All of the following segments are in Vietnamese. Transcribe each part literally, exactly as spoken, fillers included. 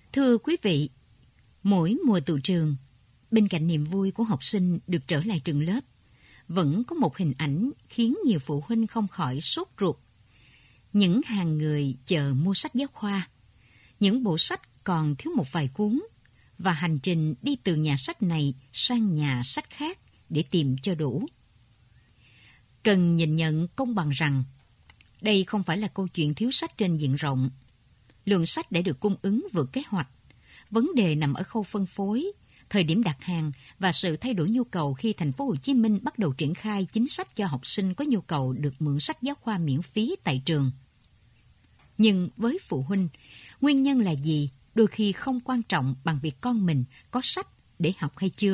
Thưa quý vị, mỗi mùa tụ trường, bên cạnh niềm vui của học sinh được trở lại trường lớp, vẫn có một hình ảnh khiến nhiều phụ huynh không khỏi sốt ruột. Những hàng người chờ mua sách giáo khoa, những bộ sách còn thiếu một vài cuốn, và hành trình đi từ nhà sách này sang nhà sách khác để tìm cho đủ. Cần nhìn nhận công bằng rằng, đây không phải là câu chuyện thiếu sách trên diện rộng. Lượng sách đã được cung ứng vượt kế hoạch. Vấn đề nằm ở khâu phân phối, thời điểm đặt hàng và sự thay đổi nhu cầu khi thành phố Hồ Chí Minh bắt đầu triển khai chính sách cho học sinh có nhu cầu được mượn sách giáo khoa miễn phí tại trường. Nhưng với phụ huynh, nguyên nhân là gì đôi khi không quan trọng bằng việc con mình có sách để học hay chưa.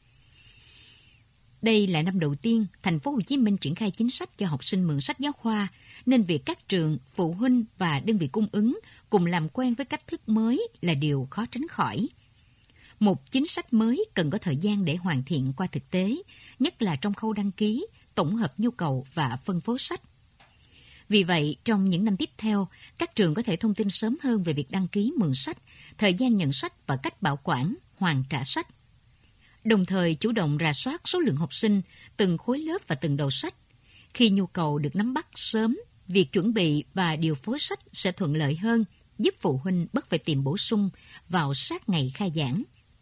Đây là năm đầu tiên thành phố Hồ Chí Minh triển khai chính sách cho học sinh mượn sách giáo khoa, nên việc các trường, phụ huynh và đơn vị cung ứng cùng làm quen với cách thức mới là điều khó tránh khỏi. Một chính sách mới cần có thời gian để hoàn thiện qua thực tế, nhất là trong khâu đăng ký, tổng hợp nhu cầu và phân phối sách. Vì vậy, trong những năm tiếp theo, các trường có thể thông tin sớm hơn về việc đăng ký mượn sách, thời gian nhận sách và cách bảo quản, hoàn trả sách. Đồng thời chủ động rà soát số lượng học sinh, từng khối lớp và từng đầu sách. Khi nhu cầu được nắm bắt sớm, việc chuẩn bị và điều phối sách sẽ thuận lợi hơn, giúp phụ huynh bất phải tìm bổ sung vào sát ngày khai giảng.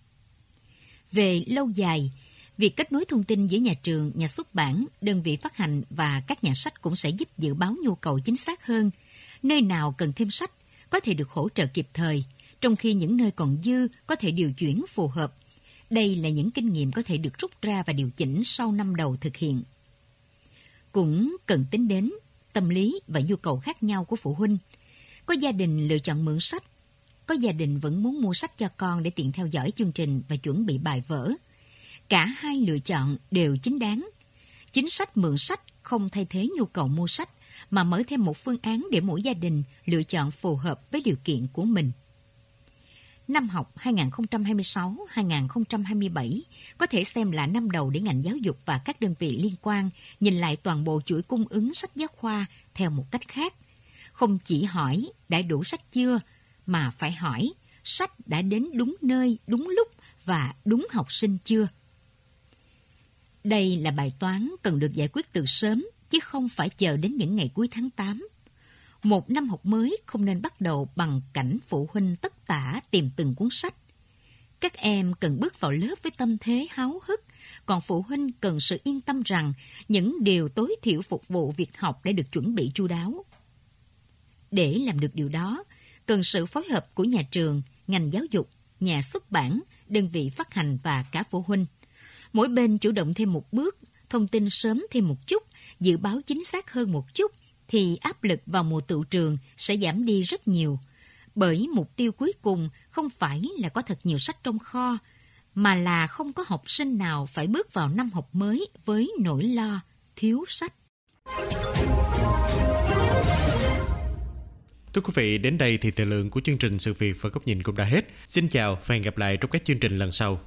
Về lâu dài, việc kết nối thông tin giữa nhà trường, nhà xuất bản, đơn vị phát hành và các nhà sách cũng sẽ giúp dự báo nhu cầu chính xác hơn. Nơi nào cần thêm sách có thể được hỗ trợ kịp thời, trong khi những nơi còn dư có thể điều chuyển phù hợp. Đây là những kinh nghiệm có thể được rút ra và điều chỉnh sau năm đầu thực hiện. Cũng cần tính đến tâm lý và nhu cầu khác nhau của phụ huynh. Có gia đình lựa chọn mượn sách, có gia đình vẫn muốn mua sách cho con để tiện theo dõi chương trình và chuẩn bị bài vở. Cả hai lựa chọn đều chính đáng. Chính sách mượn sách không thay thế nhu cầu mua sách, mà mở thêm một phương án để mỗi gia đình lựa chọn phù hợp với điều kiện của mình. Năm học hai nghìn không trăm hai mươi sáu hai nghìn không trăm hai mươi bảy có thể xem là năm đầu để ngành giáo dục và các đơn vị liên quan nhìn lại toàn bộ chuỗi cung ứng sách giáo khoa theo một cách khác. Không chỉ hỏi đã đủ sách chưa, mà phải hỏi sách đã đến đúng nơi, đúng lúc và đúng học sinh chưa. Đây là bài toán cần được giải quyết từ sớm, chứ không phải chờ đến những ngày cuối tháng tám. Một năm học mới không nên bắt đầu bằng cảnh phụ huynh tất tả tìm từng cuốn sách. Các em cần bước vào lớp với tâm thế háo hức, còn phụ huynh cần sự yên tâm rằng những điều tối thiểu phục vụ việc học đã được chuẩn bị chu đáo. Để làm được điều đó, cần sự phối hợp của nhà trường, ngành giáo dục, nhà xuất bản, đơn vị phát hành và cả phụ huynh. Mỗi bên chủ động thêm một bước, thông tin sớm thêm một chút, dự báo chính xác hơn một chút, thì áp lực vào mùa tựu trường sẽ giảm đi rất nhiều. Bởi mục tiêu cuối cùng không phải là có thật nhiều sách trong kho, mà là không có học sinh nào phải bước vào năm học mới với nỗi lo thiếu sách. Thưa quý vị, đến đây thì thời lượng của chương trình Sự Việc và Góc Nhìn cũng đã hết. Xin chào và hẹn gặp lại trong các chương trình lần sau.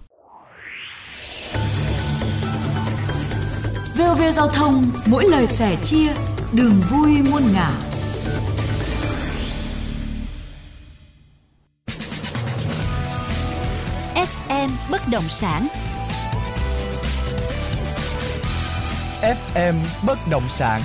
vê o vê Giao thông, mỗi lời sẻ chia, đường vui muôn ngả. ép em Bất động sản. ép em Bất động sản.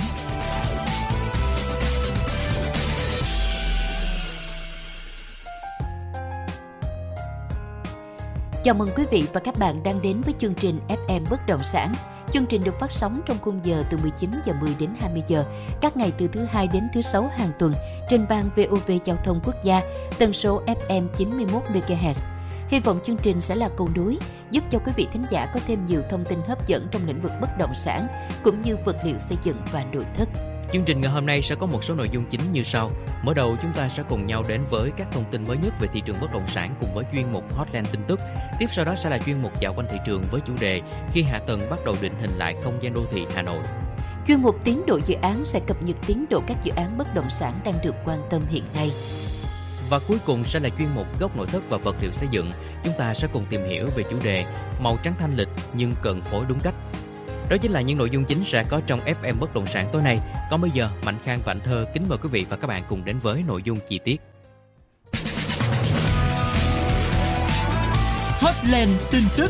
Chào mừng quý vị và các bạn đang đến với chương trình ép em Bất động sản. Chương trình được phát sóng trong khung giờ từ mười chín giờ mười đến hai mươi giờ, các ngày từ thứ hai đến thứ sáu hàng tuần trên ban vê o vê Giao thông Quốc gia, tần số ép em chín mươi mốt mê ga héc. Hy vọng chương trình sẽ là cầu nối giúp cho quý vị thính giả có thêm nhiều thông tin hấp dẫn trong lĩnh vực bất động sản cũng như vật liệu xây dựng và nội thất. Chương trình ngày hôm nay sẽ có một số nội dung chính như sau. Mở đầu chúng ta sẽ cùng nhau đến với các thông tin mới nhất về thị trường bất động sản cùng với chuyên mục Hotline tin tức. Tiếp sau đó sẽ là chuyên mục dạo quanh thị trường với chủ đề khi hạ tầng bắt đầu định hình lại không gian đô thị Hà Nội. Chuyên mục tiến độ dự án sẽ cập nhật tiến độ các dự án bất động sản đang được quan tâm hiện nay. Và cuối cùng sẽ là chuyên mục góc nội thất và vật liệu xây dựng. Chúng ta sẽ cùng tìm hiểu về chủ đề màu trắng thanh lịch nhưng cần phối đúng cách. Đó chính là những nội dung chính sẽ có trong ép em Bất động sản tối nay. Còn bây giờ, Mạnh Khang và Anh Thơ kính mời quý vị và các bạn cùng đến với nội dung chi tiết. Hotline tin tức.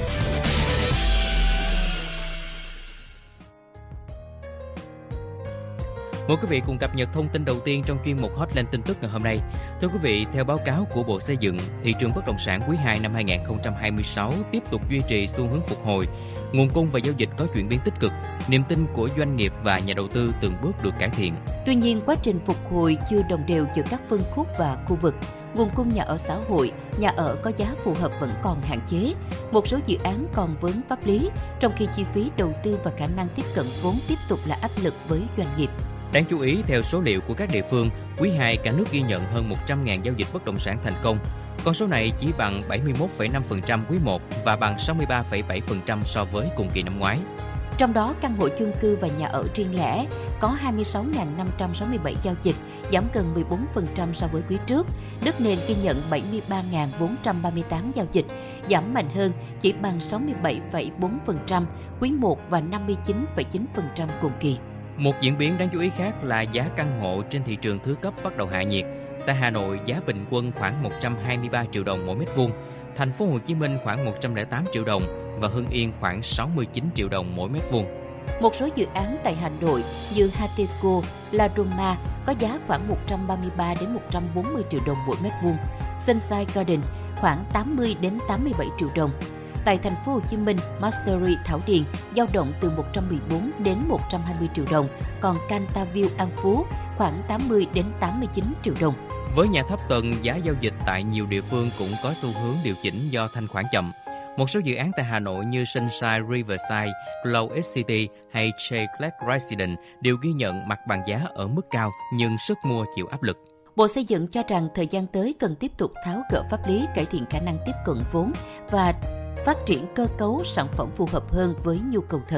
Mời quý vị cùng cập nhật thông tin đầu tiên trong chuyên mục Hotline tin tức ngày hôm nay. Thưa quý vị, theo báo cáo của Bộ Xây dựng, thị trường bất động sản quý hai năm hai không hai sáu tiếp tục duy trì xu hướng phục hồi. Nguồn cung và giao dịch có chuyển biến tích cực, niềm tin của doanh nghiệp và nhà đầu tư từng bước được cải thiện. Tuy nhiên, quá trình phục hồi chưa đồng đều giữa các phân khúc và khu vực. Nguồn cung nhà ở xã hội, nhà ở có giá phù hợp vẫn còn hạn chế. Một số dự án còn vướng pháp lý, trong khi chi phí đầu tư và khả năng tiếp cận vốn tiếp tục là áp lực với doanh nghiệp. Đáng chú ý, theo số liệu của các địa phương, quý hai cả nước ghi nhận hơn một trăm nghìn giao dịch bất động sản thành công. Con số này chỉ bằng bảy mươi mốt phẩy năm phần trăm quý một và bằng sáu mươi ba phẩy bảy phần trăm so với cùng kỳ năm ngoái. Trong đó, căn hộ chung cư và nhà ở riêng lẻ có hai mươi sáu nghìn năm trăm sáu mươi bảy giao dịch, giảm gần mười bốn phần trăm so với quý trước. Đất nền ghi nhận bảy mươi ba nghìn bốn trăm ba mươi tám giao dịch, giảm mạnh hơn, chỉ bằng sáu mươi bảy phẩy bốn phần trăm quý một và năm mươi chín phẩy chín phần trăm cùng kỳ. Một diễn biến đáng chú ý khác là giá căn hộ trên thị trường thứ cấp bắt đầu hạ nhiệt. Tại Hà Nội, giá bình quân khoảng một trăm hai mươi ba triệu đồng mỗi mét vuông, Thành phố Hồ Chí Minh khoảng một trăm lẻ tám triệu đồng và Hưng Yên khoảng sáu mươi chín triệu đồng mỗi mét vuông. Một số dự án tại Hà Nội như Hateco, La Roma có giá khoảng một trăm ba mươi ba đến một trăm bốn mươi triệu đồng mỗi mét vuông, Sunshine Garden khoảng tám mươi đến tám mươi bảy triệu đồng. Tại Thành phố Hồ Chí Minh, Mastery Thảo Điền dao động từ một trăm mười bốn đến một trăm hai mươi triệu đồng, còn Cantaville An Phú khoảng tám mươi đến tám mươi chín triệu đồng. Với nhà thấp tầng, giá giao dịch tại nhiều địa phương cũng có xu hướng điều chỉnh do thanh khoản chậm. Một số dự án tại Hà Nội như Sunshine Riverside, Glow City hay J Clark Residence đều ghi nhận mặt bằng giá ở mức cao nhưng sức mua chịu áp lực. Bộ Xây dựng cho rằng thời gian tới cần tiếp tục tháo gỡ pháp lý, cải thiện khả năng tiếp cận vốn và phát triển cơ cấu sản phẩm phù hợp hơn với nhu cầu thực.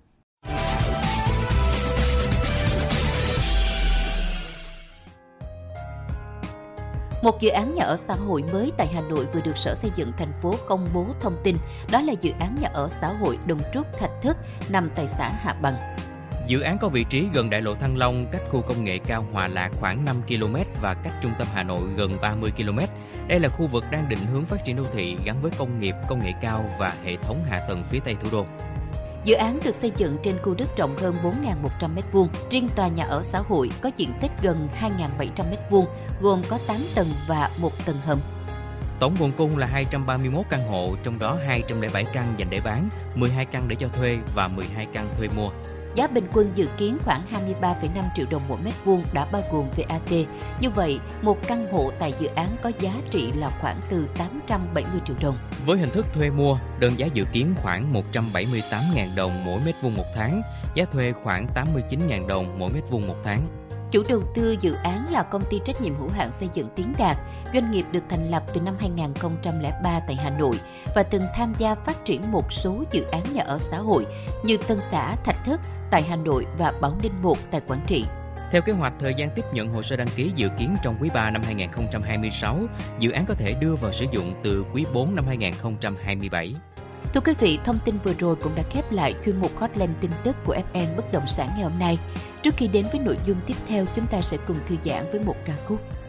Một dự án nhà ở xã hội mới tại Hà Nội vừa được Sở Xây dựng thành phố công bố thông tin, đó là dự án nhà ở xã hội Đồng Trúc Thạch Thất nằm tại xã Hạ Bằng. Dự án có vị trí gần đại lộ Thăng Long, cách khu công nghệ cao Hòa Lạc khoảng năm ki lô mét và cách trung tâm Hà Nội gần ba mươi ki lô mét. Đây là khu vực đang định hướng phát triển đô thị gắn với công nghiệp, công nghệ cao và hệ thống hạ tầng phía Tây thủ đô. Dự án được xây dựng trên khu đất rộng hơn bốn nghìn một trăm mét vuông. Riêng tòa nhà ở xã hội có diện tích gần hai nghìn bảy trăm mét vuông, gồm có tám tầng và một tầng hầm. Tổng nguồn cung là hai trăm ba mươi mốt căn hộ, trong đó hai trăm lẻ bảy căn dành để bán, mười hai căn để cho thuê và mười hai căn thuê mua. Giá bình quân dự kiến khoảng hai mươi ba phẩy năm triệu đồng mỗi mét vuông đã bao gồm vê a tê. Như vậy, một căn hộ tại dự án có giá trị là khoảng từ tám trăm bảy mươi triệu đồng. Với hình thức thuê mua, đơn giá dự kiến khoảng một trăm bảy mươi tám nghìn đồng mỗi mét vuông một tháng, giá thuê khoảng tám mươi chín nghìn đồng mỗi mét vuông một tháng. Chủ đầu tư dự án là công ty trách nhiệm hữu hạn xây dựng Tiến Đạt, doanh nghiệp được thành lập từ năm hai nghìn không trăm lẻ ba tại Hà Nội và từng tham gia phát triển một số dự án nhà ở xã hội như Tân Xã, Thạch Thất tại Hà Nội và Bảo Ninh một tại Quảng Trị. Theo kế hoạch, thời gian tiếp nhận hồ sơ đăng ký dự kiến trong quý ba năm hai nghìn không trăm hai mươi sáu, dự án có thể đưa vào sử dụng từ quý bốn năm hai nghìn không trăm hai mươi bảy. Thưa quý vị, thông tin vừa rồi cũng đã khép lại chuyên mục Hotline tin tức của ép em Bất động sản ngày hôm nay. Trước khi đến với nội dung tiếp theo, chúng ta sẽ cùng thư giãn với một ca khúc.